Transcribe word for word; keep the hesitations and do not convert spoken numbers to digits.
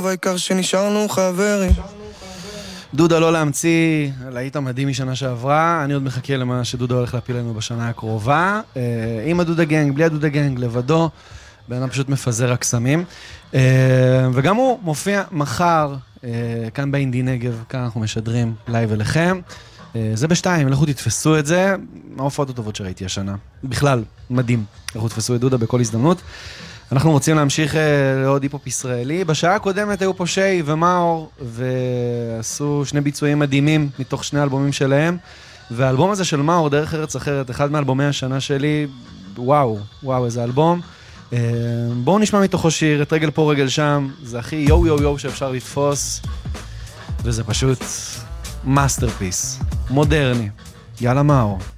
והעיקר שנשארנו חברים. דודה לא להמציא, להיט המדהים משנה שעברה, אני עוד מחכה למה שדודה הולך להפיל לנו בשנה הקרובה, עם הדודה גנג, בלי הדודה גנג, לבדו, בעיניו פשוט מפזר הקסמים, וגם הוא מופיע מחר, כאן באינדי נגב, כאן אנחנו משדרים לייב אליכם, זה בשתיים, לכו תתפסו את זה, מההופעות הטובות שראיתי השנה, בכלל, מדהים, לכו תתפסו את דודה בכל הזדמנות, אנחנו רוצים להמשיך לעוד היפ-הופ ישראלי. בשעה הקודמת היו פה שי ומאור, ועשו שני ביצועים מדהימים מתוך שני אלבומים שלהם, והאלבום הזה של מאור, דרך ארץ אחרת, אחד מאלבומי השנה שלי, וואו, וואו, איזה אלבום. בואו נשמע מתוכו שיר, את רגל פה רגל שם, זה הכי יו יו יו שאפשר לתפוס, וזה פשוט מאסטרפיס, מודרני. יאללה מאור.